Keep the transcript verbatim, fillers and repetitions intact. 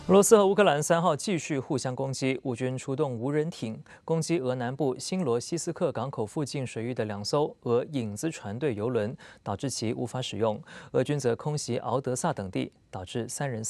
俄罗斯和乌克兰三号继续互相攻击，乌军出动无人艇攻击俄南部新罗西斯克港口附近水域的两艘俄影子船队油轮，导致其无法使用。俄军则空袭敖德萨等地，导致三人死